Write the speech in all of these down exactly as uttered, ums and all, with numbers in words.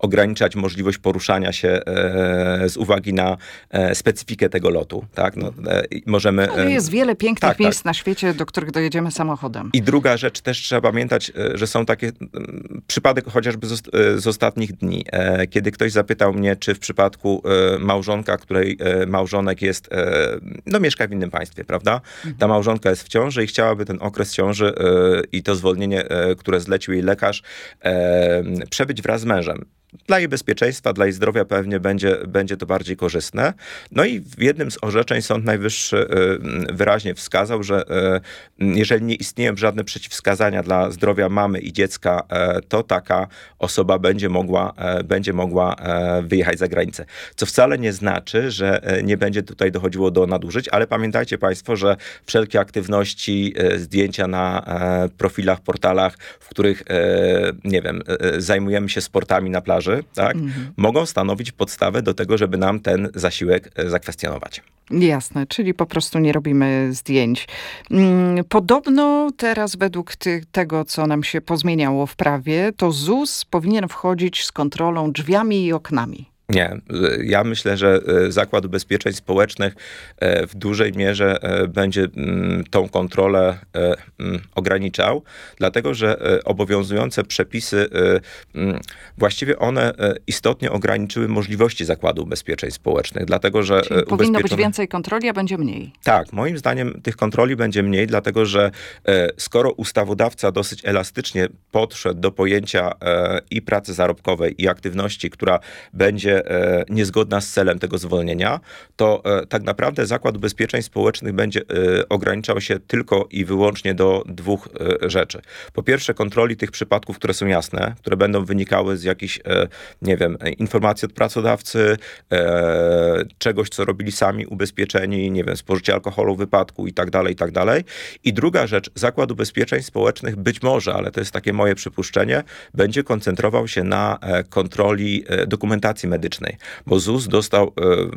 ograniczać możliwość poruszania się e, z uwagi na e, specyfikę tego lotu. Tak? No, e, możemy, no, jest wiele pięknych tak, miejsc tak. na świecie, do których dojedziemy samochodem. I druga rzecz, też trzeba pamiętać, że są takie, przypadek chociażby z, z ostatnich dni, e, kiedy ktoś zapytał mnie, czy w przypadku e, małżonka, której e, małżonek jest, e, no mieszka w innym państwie, prawda? Mhm. Ta małżonka jest w ciąży i chciałaby ten okres ciąży e, i to zwolnienie, e, które zlecił jej lekarz, e, przebyć wraz z mężem. Dla jej bezpieczeństwa, dla jej zdrowia pewnie będzie, będzie to bardziej korzystne. No i w jednym z orzeczeń Sąd Najwyższy wyraźnie wskazał, że jeżeli nie istnieją żadne przeciwwskazania dla zdrowia mamy i dziecka, to taka osoba będzie mogła, będzie mogła wyjechać za granicę. Co wcale nie znaczy, że nie będzie tutaj dochodziło do nadużyć, ale pamiętajcie państwo, że wszelkie aktywności, zdjęcia na profilach, portalach, w których, nie wiem, zajmujemy się sportami na plaży, tak, mhm. mogą stanowić podstawę do tego, żeby nam ten zasiłek zakwestionować. Jasne, czyli po prostu nie robimy zdjęć. Podobno teraz według ty, tego, co nam się pozmieniało w prawie, to Z U S powinien wchodzić z kontrolą drzwiami i oknami. Nie. Ja myślę, że Zakład Ubezpieczeń Społecznych w dużej mierze będzie tą kontrolę ograniczał, dlatego że obowiązujące przepisy, właściwie one istotnie ograniczyły możliwości Zakładu Ubezpieczeń Społecznych, dlatego że... Czyli powinno być więcej kontroli, a będzie mniej. Tak, moim zdaniem tych kontroli będzie mniej, dlatego że skoro ustawodawca dosyć elastycznie podszedł do pojęcia i pracy zarobkowej, i aktywności, która będzie niezgodna z celem tego zwolnienia, to tak naprawdę Zakład Ubezpieczeń Społecznych będzie ograniczał się tylko i wyłącznie do dwóch rzeczy. Po pierwsze, kontroli tych przypadków, które są jasne, które będą wynikały z jakichś, nie wiem, informacji od pracodawcy, czegoś, co robili sami ubezpieczeni, nie wiem, spożycie alkoholu, wypadku i tak dalej, i tak dalej. I druga rzecz, Zakład Ubezpieczeń Społecznych być może, ale to jest takie moje przypuszczenie, będzie koncentrował się na kontroli dokumentacji medycznej, bo Z U S dostał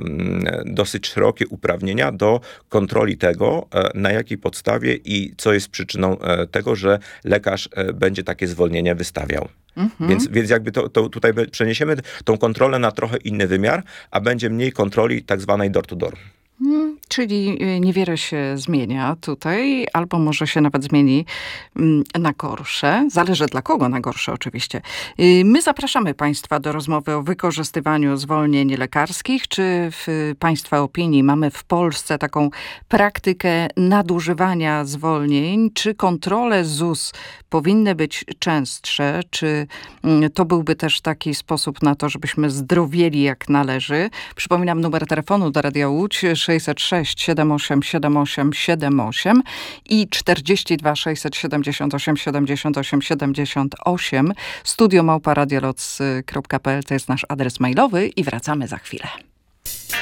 dosyć szerokie uprawnienia do kontroli tego, na jakiej podstawie i co jest przyczyną tego, że lekarz będzie takie zwolnienie wystawiał. Mhm. Więc, więc jakby to, to tutaj przeniesiemy tą kontrolę na trochę inny wymiar, a będzie mniej kontroli tak zwanej door to door. Hmm, czyli niewiele się zmienia tutaj, albo może się nawet zmieni na gorsze. Zależy dla kogo na gorsze oczywiście. My zapraszamy Państwa do rozmowy o wykorzystywaniu zwolnień lekarskich. Czy w Państwa opinii mamy w Polsce taką praktykę nadużywania zwolnień? Czy kontrole Z U S powinny być częstsze? Czy to byłby też taki sposób na to, żebyśmy zdrowieli jak należy? Przypominam numer telefonu do Radia Łódź sześćset sześć siedem osiem siedem osiem siedem osiem i czterdzieści dwa sześćset siedemdziesiąt osiem siedemdziesiąt osiem siedemdziesiąt osiem. studio małpa radioloc kropka p l to jest nasz adres mailowy i wracamy za chwilę.